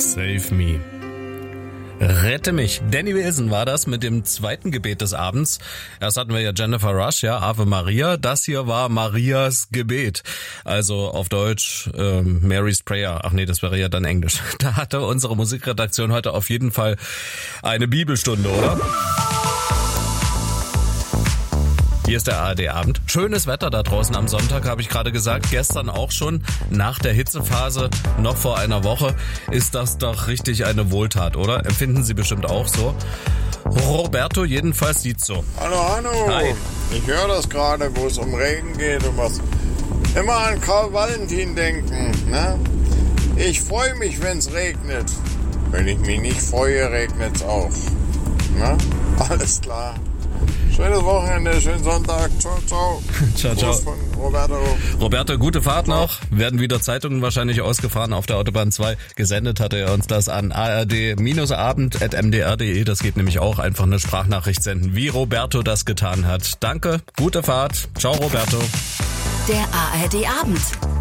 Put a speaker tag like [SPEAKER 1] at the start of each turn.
[SPEAKER 1] Save me. Rette mich. Danny Wilson war das mit dem zweiten Gebet des Abends. Erst hatten wir ja Jennifer Rush, ja, Ave Maria. Das hier war Marias Gebet. Also auf Deutsch Mary's Prayer. Ach nee, das wäre ja dann Englisch. Da hatte unsere Musikredaktion heute auf jeden Fall eine Bibelstunde, oder? Hier ist der ARD-Abend. Schönes Wetter da draußen am Sonntag, habe ich gerade gesagt. Gestern auch schon. Nach der Hitzephase, noch vor einer Woche, ist das doch richtig eine Wohltat, oder? Empfinden Sie bestimmt auch so. Roberto jedenfalls sieht so.
[SPEAKER 2] Hallo.
[SPEAKER 1] Hi.
[SPEAKER 2] Ich höre das gerade, wo es um Regen geht und was. Immer an Karl Valentin denken, ne? Ich freue mich, wenn es regnet. Wenn ich mich nicht freue, regnet es auch. Ne? Alles klar. Schönes Wochenende, schönen Sonntag. Ciao, ciao.
[SPEAKER 1] Ciao, ciao.
[SPEAKER 2] Gruß von Roberto.
[SPEAKER 1] Roberto, gute Fahrt noch. Werden wieder Zeitungen wahrscheinlich ausgefahren auf der Autobahn 2. Gesendet hatte er uns das an ard-abend@mdr.de. Das geht nämlich auch. Einfach eine Sprachnachricht senden, wie Roberto das getan hat. Danke, gute Fahrt. Ciao, Roberto.
[SPEAKER 3] Der ARD-Abend.